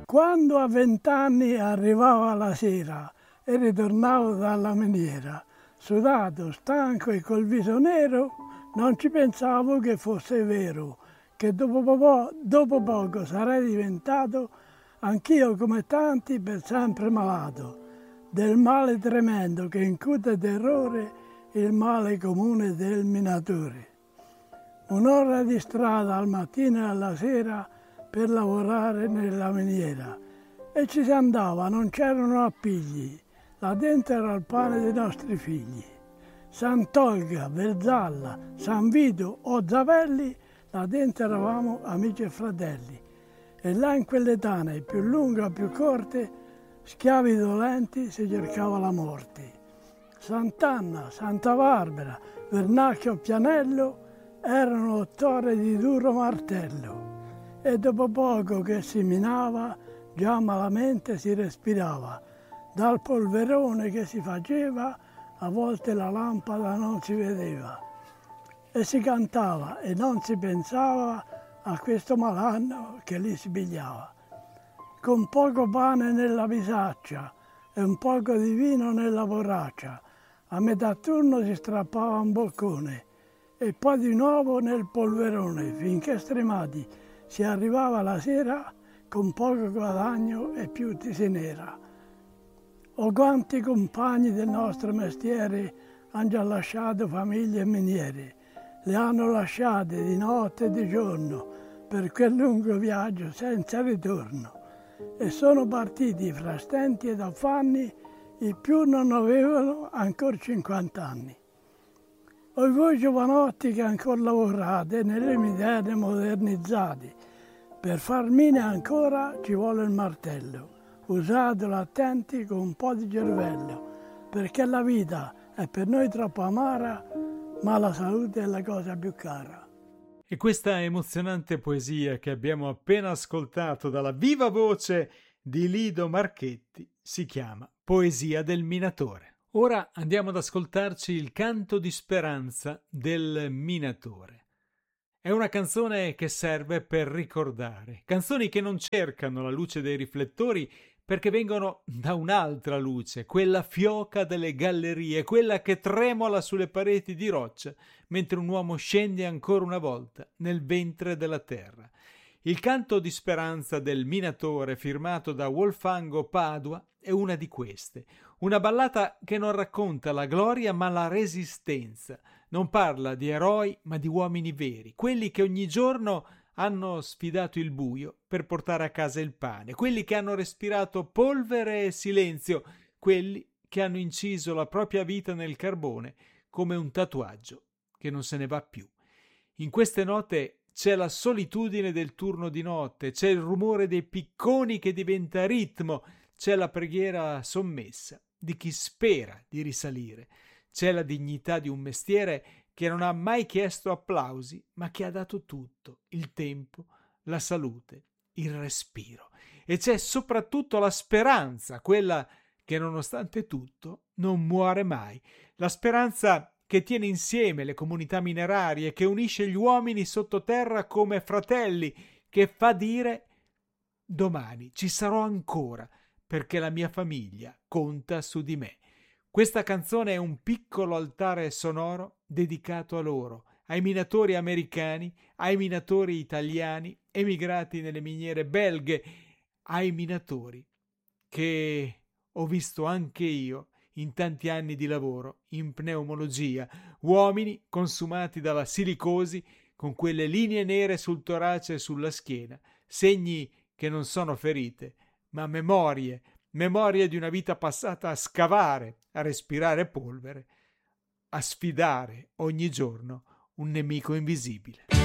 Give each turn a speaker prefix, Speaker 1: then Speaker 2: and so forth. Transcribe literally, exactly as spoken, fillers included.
Speaker 1: quando a vent'anni arrivava la sera e ritornavo dalla miniera, sudato, stanco e col viso nero, non ci pensavo che fosse vero, che dopo poco, dopo poco sarei diventato anch'io come tanti per sempre malato, del male tremendo che incute terrore, il male comune del minatore. Un'ora di strada al mattino e alla sera per lavorare nella miniera e ci si andava, non c'erano appigli, là dentro era il pane dei nostri figli. Sant'Olga, Verzalla, San Vito o Zavelli, là dentro eravamo amici e fratelli. E là in quelle tane, più lunghe o più corte, schiavi dolenti si cercava la morte. Sant'Anna, Santa Barbara, Vernacchio, Pianello erano otto ore di duro martello. E dopo poco che si minava, già malamente si respirava. Dal polverone che si faceva, a volte la lampada non si vedeva. E si cantava e non si pensava a questo malanno che li sbigliava. Con poco pane nella bisaccia e un poco di vino nella borraccia, a metà turno si strappava un boccone e poi di nuovo nel polverone, finché stremati si arrivava la sera con poco guadagno e più tisi nera. O quanti compagni del nostro mestiere hanno già lasciato famiglie e miniere, le hanno lasciate di notte e di giorno per quel lungo viaggio senza ritorno e sono partiti fra stenti ed affanni, i più non avevano ancora cinquanta anni. O voi giovanotti che ancora lavorate nelle miniere modernizzate, per far mine ancora ci vuole il martello, usatelo attenti con un po' di cervello, perché la vita è per noi troppo amara, ma la salute è la cosa più cara.
Speaker 2: E questa emozionante poesia che abbiamo appena ascoltato dalla viva voce di Lido Marchetti si chiama Poesia del Minatore. Ora andiamo ad ascoltarci il canto di speranza del Minatore. È una canzone che serve per ricordare, canzoni che non cercano la luce dei riflettori perché vengono da un'altra luce, quella fioca delle gallerie, quella che tremola sulle pareti di roccia mentre un uomo scende ancora una volta nel ventre della terra. Il canto di speranza del Minatore, firmato da Wolfango Padua, è una di queste. Una ballata che non racconta la gloria ma la resistenza. Non parla di eroi ma di uomini veri, quelli che ogni giorno hanno sfidato il buio per portare a casa il pane, quelli che hanno respirato polvere e silenzio, quelli che hanno inciso la propria vita nel carbone come un tatuaggio che non se ne va più. In queste note c'è la solitudine del turno di notte, c'è il rumore dei picconi che diventa ritmo, c'è la preghiera sommessa di chi spera di risalire, c'è la dignità di un mestiere che non ha mai chiesto applausi, ma che ha dato tutto, il tempo, la salute, il respiro. E c'è soprattutto la speranza, quella che nonostante tutto non muore mai, la speranza che tiene insieme le comunità minerarie, che unisce gli uomini sottoterra come fratelli, che fa dire domani ci sarò ancora, perché la mia famiglia conta su di me. Questa canzone è un piccolo altare sonoro dedicato a loro, ai minatori americani, ai minatori italiani, emigrati nelle miniere belghe, ai minatori che ho visto anche io in tanti anni di lavoro in pneumologia, uomini consumati dalla silicosi con quelle linee nere sul torace e sulla schiena, segni che non sono ferite, ma memorie, memorie di una vita passata a scavare, a respirare polvere, a sfidare ogni giorno un nemico invisibile.